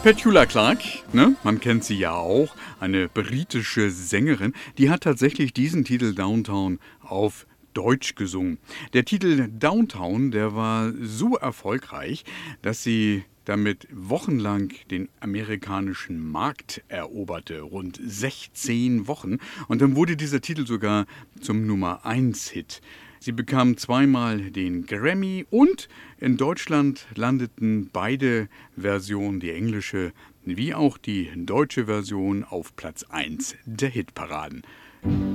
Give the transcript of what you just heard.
Petula Clark, ne? Man kennt sie ja auch, eine britische Sängerin, die hat tatsächlich diesen Titel Downtown auf Deutsch gesungen. Der Titel Downtown, der war so erfolgreich, dass sie damit wochenlang den amerikanischen Markt eroberte, rund 16 Wochen. Und dann wurde dieser Titel sogar zum Nummer 1 Hit. Sie bekam zweimal den Grammy und in Deutschland landeten beide Versionen, die englische wie auch die deutsche Version, auf Platz 1 der Hitparaden.